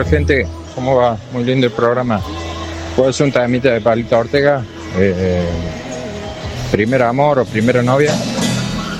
gente? ¿Cómo va? Muy lindo el programa. ¿Puedo hacer un temita de Palito Ortega? ¿Primer amor o primera novia?